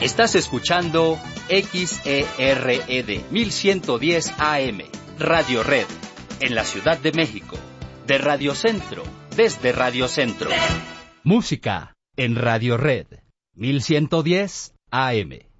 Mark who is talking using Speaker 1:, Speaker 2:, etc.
Speaker 1: Estás escuchando XERED 1110 AM, Radio Red, en la Ciudad de México. De Radio Centro, desde Radio Centro. Música en Radio Red 1110 AM.